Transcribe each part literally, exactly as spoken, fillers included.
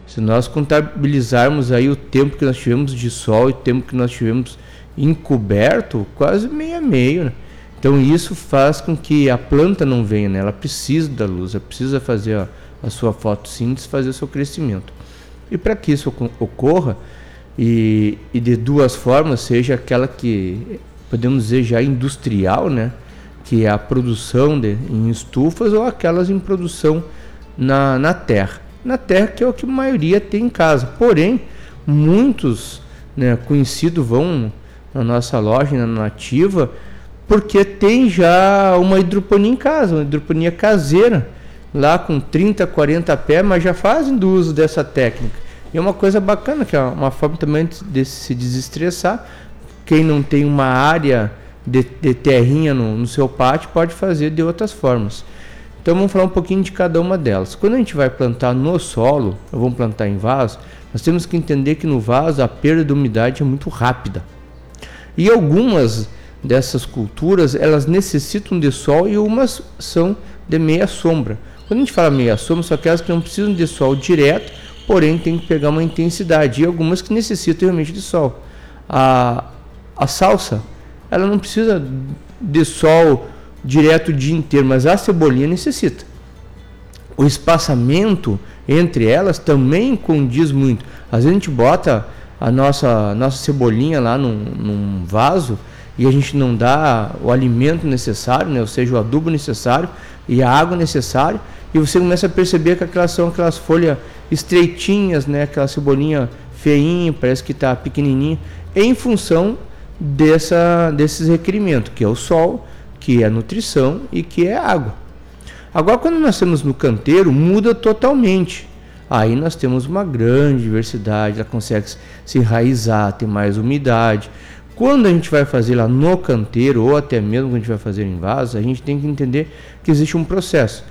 Se nós contabilizarmos aí o tempo que nós tivemos de sol e o tempo que nós tivemos encoberto, quase meio a meio, né? Então isso faz com que a planta não venha, né? Ela precisa da luz, ela precisa fazer a, a sua fotossíntese, fazer o seu crescimento. E para que isso ocorra, e, e de duas formas, seja aquela que podemos dizer já industrial, né? Que é a produção de, em estufas, ou aquelas em produção na, na terra. Na terra, que é o que a maioria tem em casa. Porém, muitos, né, conhecidos vão na nossa loja, na Nativa, porque tem já uma hidroponia em casa, uma hidroponia caseira, lá com trinta, quarenta pés, mas já fazem do uso dessa técnica. E é uma coisa bacana, que é uma forma também de se desestressar. Quem não tem uma área de, de terrinha no, no seu pátio pode fazer de outras formas. Então vamos falar um pouquinho de cada uma delas. Quando a gente vai plantar no solo, ou vamos plantar em vaso, nós temos que entender que no vaso a perda de umidade é muito rápida. E algumas dessas culturas, elas necessitam de sol e umas são de meia sombra. Quando a gente fala meia sombra, são aquelas que não precisam de sol direto, porém tem que pegar uma intensidade. E algumas que necessitam realmente de sol. A, a salsa, ela não precisa de sol direto o dia inteiro, mas a cebolinha necessita. O espaçamento entre elas também condiz muito. Às vezes a gente bota a nossa, nossa cebolinha lá num, num vaso e a gente não dá o alimento necessário, né? Ou seja, o adubo necessário e a água necessária, e você começa a perceber que aquelas são aquelas folhas estreitinhas, né? Aquela cebolinha feinha, parece que está pequenininha, em função dessa, desses requerimentos, que é o sol, que é a nutrição e que é a água. Agora, quando nós temos no canteiro, muda totalmente. Aí nós temos uma grande diversidade, ela consegue se enraizar, tem mais umidade. Quando a gente vai fazer lá no canteiro, ou até mesmo quando a gente vai fazer em vaso, a gente tem que entender que existe um processo.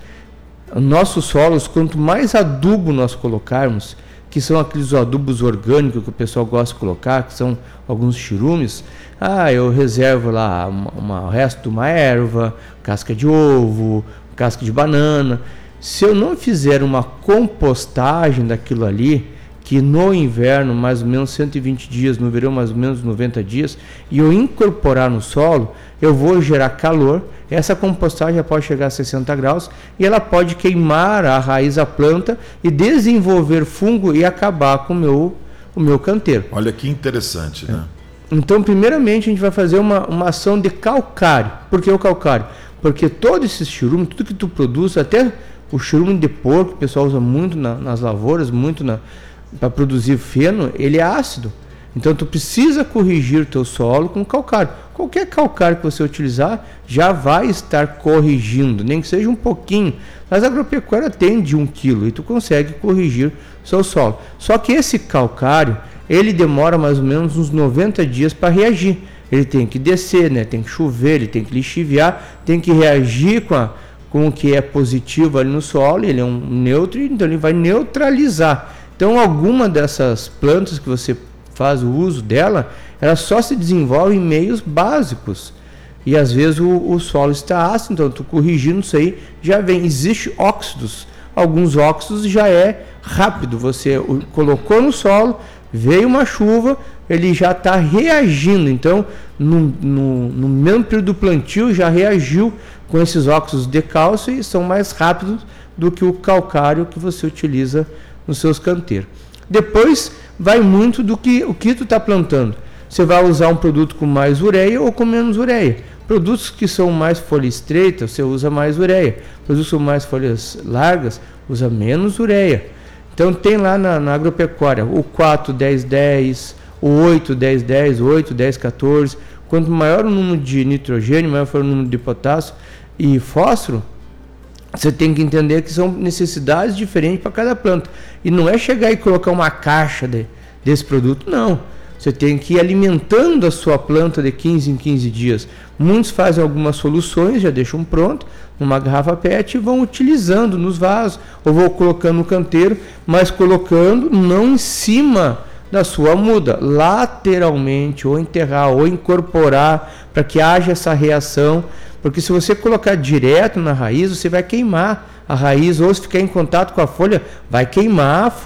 Nossos solos, quanto mais adubo nós colocarmos, que são aqueles adubos orgânicos que o pessoal gosta de colocar, que são alguns churumes, ah, eu reservo lá uma, uma, o resto de uma erva, casca de ovo, casca de banana. Se eu não fizer uma compostagem daquilo ali, que no inverno mais ou menos cento e vinte dias, no verão mais ou menos noventa dias, e eu incorporar no solo, eu vou gerar calor. Essa compostagem já pode chegar a sessenta graus e ela pode queimar a raiz da planta e desenvolver fungo e acabar com o meu, o meu canteiro. Olha que interessante, é. né? Então, primeiramente, a gente vai fazer uma, uma ação de calcário. Por que o calcário? Porque todo esse churume, tudo que tu produz, até o churume de porco, que o pessoal usa muito na, nas lavouras, muito para produzir feno, ele é ácido. Então tu precisa corrigir o teu solo com calcário. Qualquer calcário que você utilizar já vai estar corrigindo, nem que seja um pouquinho. Mas a agropecuária tem de um quilo e tu consegue corrigir o seu solo. Só que esse calcário, ele demora mais ou menos uns noventa dias para reagir. Ele tem que descer, né? Tem que chover, ele tem que lixiviar, tem que reagir com a com o que é positivo ali no solo, ele é um neutro, então ele vai neutralizar. Então, alguma dessas plantas que você faz o uso dela, ela só se desenvolve em meios básicos. E às vezes o, o solo está ácido, então tu corrigindo isso aí, já vem. Existe óxidos. Alguns óxidos já é rápido. Você o, colocou no solo, veio uma chuva, ele já está reagindo. Então, no, no, no mesmo período do plantio, já reagiu com esses óxidos de cálcio e são mais rápidos do que o calcário que você utiliza nos seus canteiros. Depois, vai muito do que o que tu está plantando. Você vai usar um produto com mais ureia ou com menos ureia. Produtos que são mais folha estreita, você usa mais ureia. Produtos que são mais folhas largas, usa menos ureia. Então tem lá na, na agropecuária o quatro, dez, dez, o oito, dez, dez, oito, dez, quatorze. Quanto maior o número de nitrogênio, maior for o número de potássio e fósforo, você tem que entender que são necessidades diferentes para cada planta. E não é chegar e colocar uma caixa de, desse produto, não. Você tem que ir alimentando a sua planta de quinze em quinze dias. Muitos fazem algumas soluções, já deixam pronto, numa garrafa P E T e vão utilizando nos vasos, ou vão colocando no canteiro, mas colocando não em cima da sua muda, lateralmente, ou enterrar, ou incorporar, para que haja essa reação. Porque se você colocar direto na raiz, você vai queimar a raiz, ou se ficar em contato com a folha, vai queimar a folha.